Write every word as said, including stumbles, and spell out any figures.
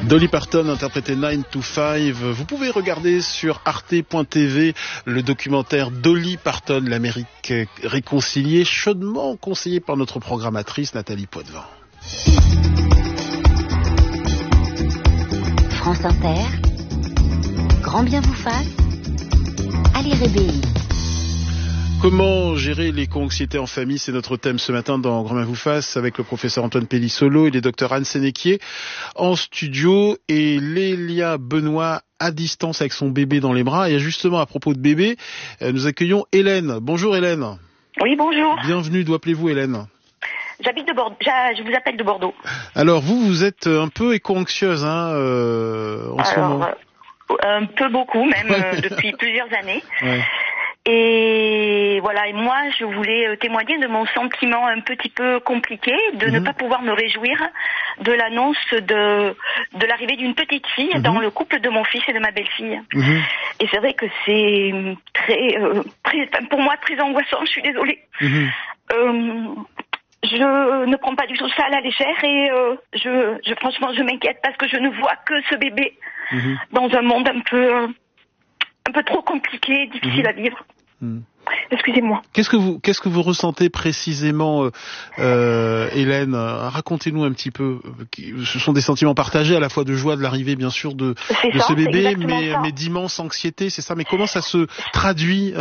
Dolly Parton interprétait nine to five. Vous pouvez regarder sur arte point t v le documentaire Dolly Parton, l'Amérique réconciliée, chaudement conseillé par notre programmatrice Nathalie Poitvin. France Inter, grand bien vous fasse, Ali Rébéi. Comment gérer l'éco-anxiété en famille, c'est notre thème ce matin dans Grand bien vous fasse avec le professeur Antoine Pellissolo et les docteurs Anne Sénéquier en studio et Lélia Benoît à distance avec son bébé dans les bras. Et justement, à propos de bébé, nous accueillons Hélène. Bonjour Hélène. Oui, bonjour. Bienvenue, d'où appelez-vous Hélène ? J'habite de Bordeaux, je vous appelle de Bordeaux. Alors vous, vous êtes un peu éco-anxieuse hein, euh, en Alors, ce moment. Euh, un peu beaucoup même, euh, depuis plusieurs années. Ouais. Et voilà, et moi je voulais témoigner de mon sentiment un petit peu compliqué de mmh. ne pas pouvoir me réjouir de l'annonce de de l'arrivée d'une petite fille mmh. dans le couple de mon fils et de ma belle-fille. Mmh. Et c'est vrai que c'est très, euh, très, pour moi très angoissant, je suis désolée. Mmh. Euh, je ne prends pas du tout ça à la légère et euh, je, je franchement je m'inquiète parce que je ne vois que ce bébé mmh. dans un monde un peu euh, un peu trop compliqué, difficile mmh. à vivre. Mmh. Excusez-moi. Qu'est-ce que vous, qu'est-ce que vous ressentez précisément, euh, Hélène ? Racontez-nous un petit peu. Ce sont des sentiments partagés, à la fois de joie de l'arrivée, bien sûr, de, de ça, ce bébé, mais, mais mais d'immense anxiété, c'est ça. Mais comment ça se traduit